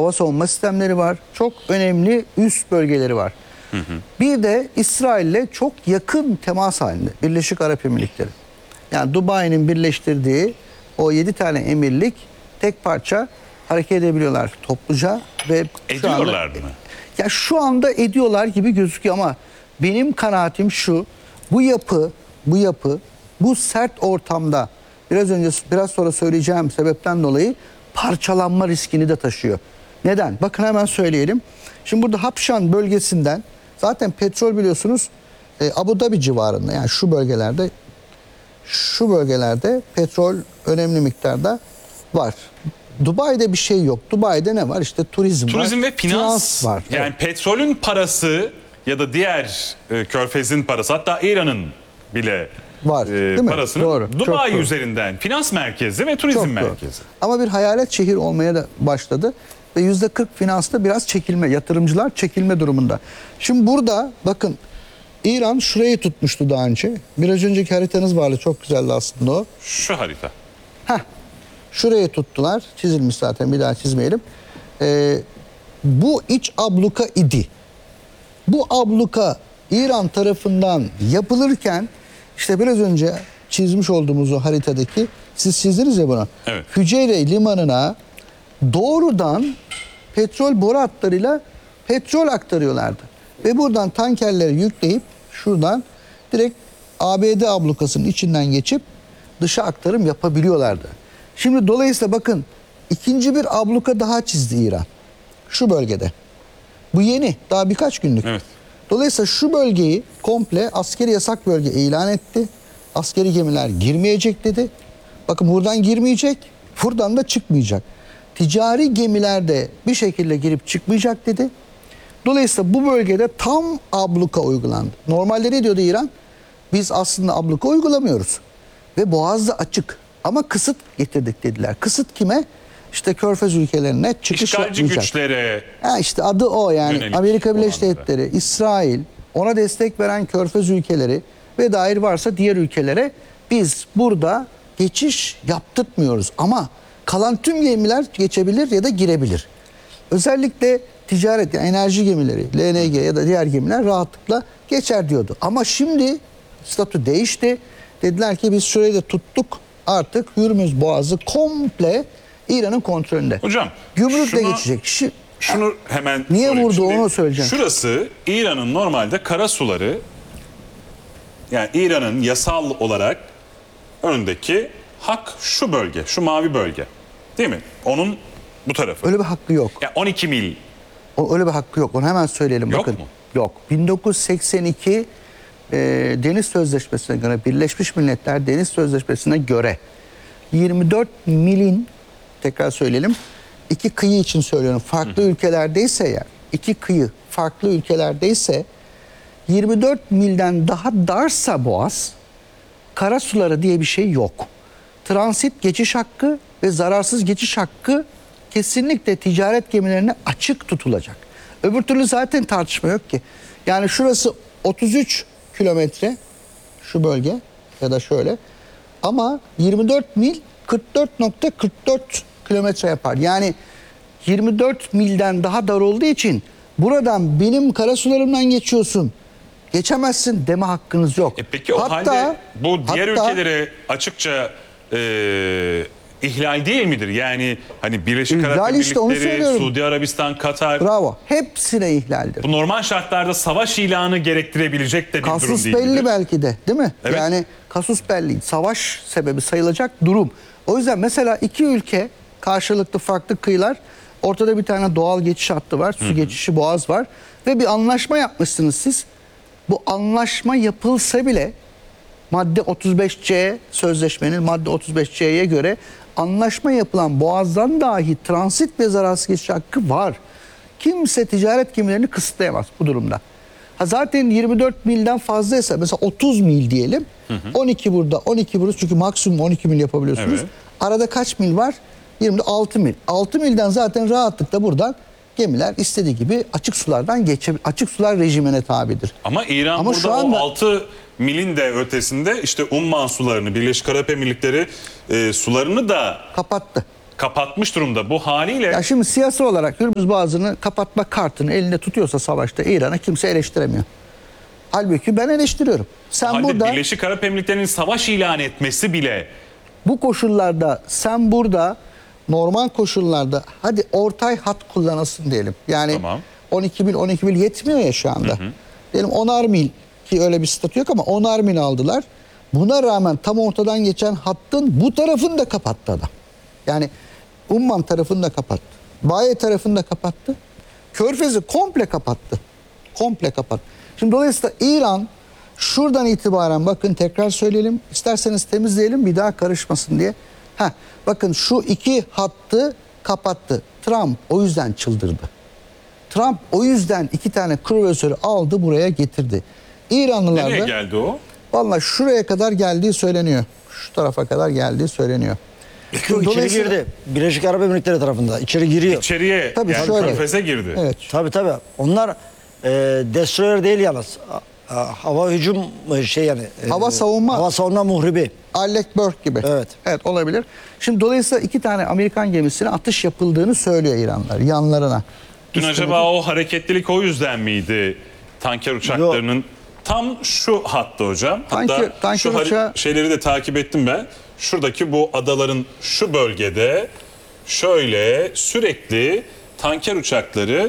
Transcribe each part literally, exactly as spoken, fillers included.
hava savunma sistemleri var. Çok önemli üst bölgeleri var. Hı hı. Bir de İsrail'le çok yakın temas halinde Birleşik Arap Emirlikleri. Yani Dubai'nin birleştirdiği o yedi tane emirlik tek parça hareket edebiliyorlar topluca ve ediyorlar anda, mı? Ya şu anda ediyorlar gibi gözüküyor ama benim kanaatim şu: bu yapı, bu yapı, bu sert ortamda biraz önce biraz sonra söyleyeceğim sebepten dolayı parçalanma riskini de taşıyor. Neden? Bakın hemen söyleyelim. Şimdi burada Hapşan bölgesinden zaten petrol biliyorsunuz e, Abu Dhabi civarında, yani şu bölgelerde şu bölgelerde petrol önemli miktarda var. Dubai'de bir şey yok. Dubai'de ne var? İşte turizm, turizm var. ve finans, finans var. Yani evet. Petrolün parası ya da diğer e, körfezin parası, hatta İran'ın bile var, e, parasının doğru, Dubai doğru. üzerinden finans merkezi ve turizm çok merkezi. Doğru. Ama bir hayalet şehir olmaya da başladı ve yüzde kırk finansta biraz çekilme, yatırımcılar çekilme durumunda. Şimdi burada bakın, İran şurayı tutmuştu daha önce. Biraz önceki haritanız vardı, çok güzeldi aslında o. Şu harita. Heh, şurayı tuttular, çizilmiş zaten, bir daha çizmeyelim. Ee, bu iç abluka idi. Bu abluka İran tarafından yapılırken işte biraz önce çizmiş olduğumuz o haritadaki, siz çizdiniz ya bunu. Evet. Hüceyre limanına doğrudan petrol boru hatlarıyla petrol aktarıyorlardı. Ve buradan tankerleri yükleyip şuradan direkt A B D ablukasının içinden geçip dışa aktarım yapabiliyorlardı. Şimdi dolayısıyla bakın, ikinci bir abluka daha çizdi İran. Şu bölgede. Bu yeni, daha birkaç günlük. Evet. Dolayısıyla şu bölgeyi komple askeri yasak bölge ilan etti. Askeri gemiler girmeyecek dedi. Bakın, buradan girmeyecek, buradan da çıkmayacak. Ticari gemiler de bir şekilde girip çıkmayacak dedi. Dolayısıyla bu bölgede tam abluka uygulandı. Normalde ne diyordu İran? Biz aslında abluka uygulamıyoruz. Ve boğaz da açık. Ama kısıt getirdik dediler. Kısıt kime? İşte Körfez ülkelerine çıkış İşgalci yapmayacak. güçlere. Ha işte adı o yani. Yönelik Amerika Birleşik olanlara. Devletleri, İsrail, ona destek veren Körfez ülkeleri ve dair varsa diğer ülkelere biz burada geçiş yaptırtmıyoruz. Ama kalan tüm gemiler geçebilir ya da girebilir. Özellikle ticaret, yani enerji gemileri, L N G ya da diğer gemiler rahatlıkla geçer diyordu. Ama şimdi statü değişti. Dediler ki biz şurayı da tuttuk. Artık Hürmüz Boğazı komple İran'ın kontrolünde. Hocam, Gümrükle şunu, geçecek. Şi, şunu hemen niye sorayım. vurdu Şimdi onu söyleyeceğim. Şurası İran'ın normalde kara suları, yani İran'ın yasal olarak önündeki hak şu bölge, şu mavi bölge. Değil mi? Onun bu tarafı. Öyle bir hakkı yok. Yani on iki mil. O, öyle bir hakkı yok. Onu hemen söyleyelim. Yok Bakın, mu? Yok. bin dokuz yüz seksen iki e, Deniz Sözleşmesi'ne göre, Birleşmiş Milletler Deniz Sözleşmesi'ne göre yirmi dört milin, tekrar söyleyelim, iki kıyı için söylüyorum, farklı Hı. ülkelerdeyse eğer, iki kıyı farklı ülkelerdeyse yirmi dört milden daha darsa boğaz, kara suları diye bir şey yok. Transit geçiş hakkı ve zararsız geçiş hakkı kesinlikle ticaret gemilerine açık tutulacak. Öbür türlü zaten tartışma yok ki. Yani şurası otuz üç kilometre, şu bölge ya da şöyle, ama yirmi dört mil kırk dört nokta kırk dört kilometre yapar. Yani yirmi dört milden daha dar olduğu için buradan benim karasularımdan geçiyorsun, geçemezsin deme hakkınız yok. E peki o hatta, halde bu diğer hatta, ülkelere açıkça e, ihlal değil midir? Yani hani Birleşik Arap İhlal işte, onu Emirlikleri, söylüyorum. Suudi Arabistan, Katar. Bravo. Hepsine ihlaldir. Bu normal şartlarda savaş ilanı gerektirebilecek de bir durum Kasus değil midir? belli belki de, değil mi? Evet. Yani kasus belli. Savaş sebebi sayılacak durum. O yüzden mesela iki ülke karşılıklı farklı kıyılar, ortada bir tane doğal geçiş hattı var. Su Hı-hı. geçişi, boğaz var. Ve bir anlaşma yapmışsınız siz. Bu anlaşma yapılsa bile madde otuz beş C, sözleşmenin madde otuz beş C'ye göre anlaşma yapılan boğazdan dahi transit ve zararsız geçiş hakkı var. Kimse ticaret gemilerini kısıtlayamaz bu durumda. Ha zaten yirmi dört milden fazlaysa, mesela otuz mil diyelim. Hı hı. on iki burada, on iki burada, çünkü maksimum on iki mil yapabiliyorsunuz. Evet. Arada kaç mil var? yirmi altı mil. altı milden zaten rahatlıkla buradan gemiler istediği gibi açık sulardan geçebilir. Açık sular rejimine tabidir. Ama İran Ama burada anda, o altı milin de ötesinde işte Umman sularını, Birleşik Arap Emirlikleri e, sularını da kapattı. kapatmış durumda. Bu haliyle Ya şimdi siyasi olarak Hürmüz Boğazı'nı kapatma kartını elinde tutuyorsa savaşta İran'ı kimse eleştiremiyor. Halbuki ben eleştiriyorum. Sen halde burada Birleşik Arap Emirlikleri'nin savaş ilan etmesi bile bu koşullarda sen burada normal koşullarda hadi ortay hat kullanılsın diyelim. Yani Tamam. on iki mil on iki mil yetmiyor ya şu anda. Hı hı. Diyelim onar mil ki öyle bir statü yok ama onar mil aldılar. Buna rağmen tam ortadan geçen hattın bu tarafını da kapattı adam. Yani Umman tarafını da kapattı. Baye tarafını da kapattı. Körfez'i komple kapattı. Komple kapattı. Şimdi dolayısıyla İran şuradan itibaren bakın tekrar söyleyelim. İsterseniz temizleyelim bir daha karışmasın diye. Heh, bakın şu iki hattı kapattı. Trump o yüzden çıldırdı. Trump o yüzden iki tane kruvazörü aldı buraya getirdi. İranlılar nereye da geldi o? vallahi şuraya kadar geldiği söyleniyor. Şu tarafa kadar geldiği söyleniyor. İçeri Dolayısıyla- girdi. Birleşik Arap Emirlikleri tarafında. İçeri giriyor. İçeriye Tabii yani şöyle. Körfez'e girdi. Evet. Tabii tabii. Onlar e, destroyer değil yalnız. A- a- hava hücum e, şey yani. e, Hava savunma- Hava savunma muhribi. Alec Burke gibi. Evet. Evet olabilir. Şimdi dolayısıyla iki tane Amerikan gemisine atış yapıldığını söylüyor İranlılar yanlarına. Dün Üstüne- acaba o hareketlilik o yüzden miydi tanker uçaklarının? Tam şu hattı hocam. Hatta Tanker- tanker şu hari- uçağı- şeyleri de takip ettim ben. Şuradaki bu adaların şu bölgede şöyle sürekli tanker uçakları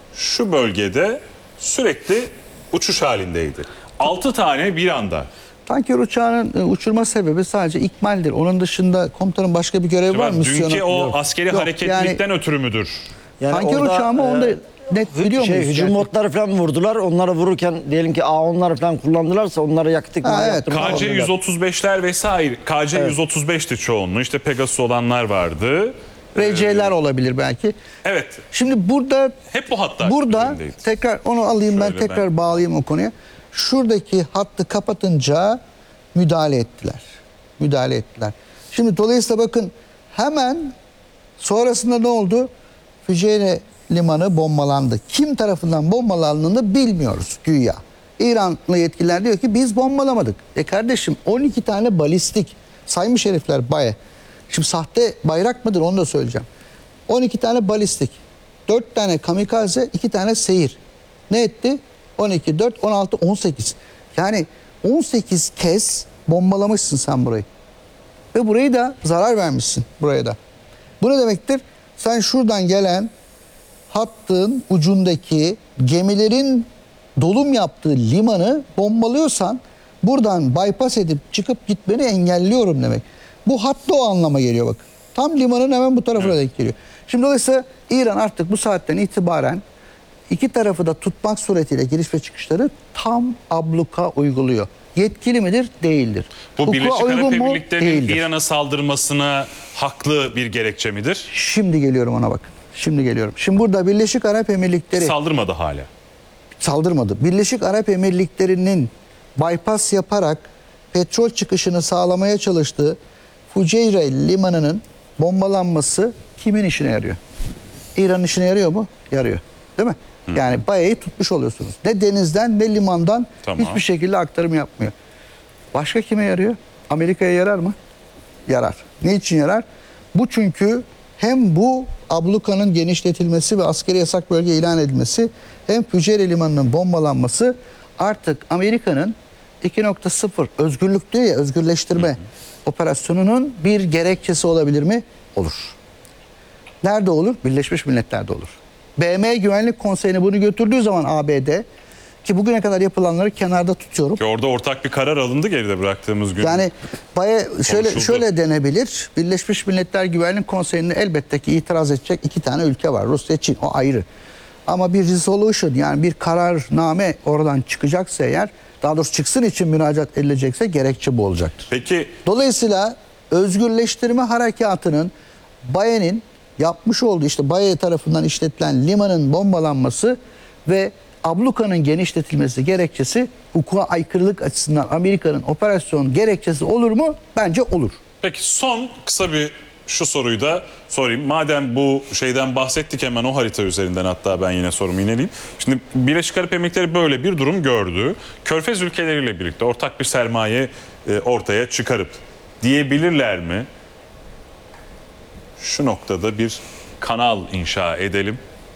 şu bölgede sürekli uçuş halindeydi. Altı tane bir anda. Tanker uçağının e, uçurma sebebi sadece ikmaldir. Onun dışında komutanın başka bir görevi var mı? Misyonu? Dünkü o Yok. askeri Yok, hareketlilikten ötürü müdür? Yani tanker orada, uçağı mı e, onu da net biliyor şey, muyuz? hücum yani? modları falan vurdular. Onları vururken diyelim ki A onları falan kullandılarsa onları yaktık. Ha, bunları evet. yaptık, K C falan yüz otuz beşler vesaire. K C yüz otuz beşti çoğunluğu. İşte Pegasus olanlar vardı. R C'ler olabilir belki. Evet. Şimdi burada Hep bu hatta. burada üzerindeydi. tekrar onu alayım ben Şöyle tekrar ben- bağlayayım o konuya. Şuradaki hattı kapatınca müdahale ettiler. Müdahale ettiler. Şimdi dolayısıyla bakın hemen sonrasında ne oldu? Füceyre limanı bombalandı. Kim tarafından bombalandığını bilmiyoruz güya. İranlı yetkililer diyor ki biz bombalamadık. E kardeşim on iki tane balistik saymış herifler baye. Şimdi sahte bayrak mıdır onu da söyleyeceğim. on iki tane balistik, dört tane kamikaze, iki tane seyir. Ne etti? on iki, dört, on altı, on sekiz. Yani on sekiz kez bombalamışsın sen burayı. Ve burayı da zarar vermişsin buraya da. Bu ne demektir? Sen şuradan gelen hattın ucundaki gemilerin dolum yaptığı limanı bombalıyorsan buradan bypass edip çıkıp gitmeni engelliyorum demek. Bu hat da o anlama geliyor bak. Tam limanın hemen bu tarafına denk geliyor. Şimdi dolayısıyla İran artık bu saatten itibaren iki tarafı da tutmak suretiyle giriş ve çıkışları tam abluka uyguluyor. Yetkili midir? Değildir. Bu Hukuka Birleşik Arap uygun mu? Emirlikleri'nin Değildir. İran'a saldırmasına haklı bir gerekçe midir? Şimdi geliyorum ona bak. Şimdi geliyorum. Şimdi burada Birleşik Arap Emirlikleri Saldırmadı hala. saldırmadı. Birleşik Arap Emirlikleri'nin bypass yaparak petrol çıkışını sağlamaya çalıştığı Fuceyre limanının bombalanması kimin işine yarıyor? İran'ın işine yarıyor mu? Yarıyor. Değil mi? Yani bayağı tutmuş oluyorsunuz. Ne denizden ne limandan Tamam. hiçbir şekilde aktarım yapmıyor. Başka kime yarıyor? Amerika'ya yarar mı? Yarar. Ne için yarar? Bu çünkü hem bu ablukanın genişletilmesi ve askeri yasak bölge ilan edilmesi hem Füceyre limanının bombalanması artık Amerika'nın iki nokta sıfır özgürlük diyor ya özgürleştirme operasyonunun bir gerekçesi olabilir mi? Olur. Nerede olur? Birleşmiş Milletler'de olur. B M Güvenlik Konseyi'ne bunu götürdüğü zaman A B D ki bugüne kadar yapılanları kenarda tutuyorum. Ki orada ortak bir karar alındı geride bıraktığımız gün. Yani baya şöyle Konuşuldu. şöyle denebilir. Birleşmiş Milletler Güvenlik Konseyi'nde elbette ki itiraz edecek iki tane ülke var. Rusya, Çin o ayrı. Ama bir resolution yani bir kararname oradan çıkacaksa eğer daha doğrusu çıksın için müracaat edilecekse gerekçe bu olacaktır. Peki Dolayısıyla özgürleştirme harekatının Baye'nin yapmış olduğu işte Baye tarafından işletilen limanın bombalanması ve ablukanın genişletilmesi gerekçesi hukuka aykırılık açısından Amerika'nın operasyon gerekçesi olur mu? Bence olur. Peki son kısa bir şu soruyu da sorayım. Madem bu şeyden bahsettik hemen o harita üzerinden hatta ben yine sorumu ineleyeyim. Şimdi Birleşik Arap Emirlikleri böyle bir durum gördü. Körfez ülkeleriyle birlikte ortak bir sermaye e, ortaya çıkarıp diyebilirler mi? şu noktada bir kanal inşa edelim.